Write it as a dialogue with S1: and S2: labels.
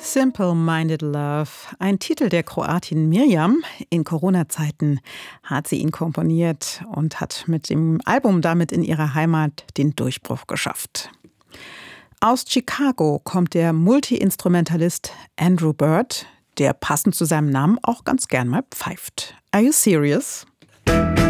S1: Simple-Minded Love, ein Titel der Kroatin Mirjam. In Corona-Zeiten hat sie ihn komponiert und hat mit dem Album damit in ihrer Heimat den Durchbruch geschafft. Aus Chicago kommt der Multi-Instrumentalist Andrew Bird, der passend zu seinem Namen auch ganz gern mal pfeift. Are you serious?